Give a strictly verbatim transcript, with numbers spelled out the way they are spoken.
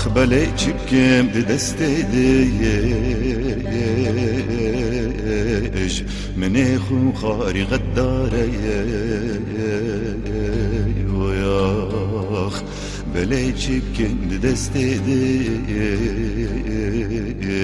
بله چبکم ده دست دیش من خو خاری غداره ویاخ بله چبکم ده دست دیش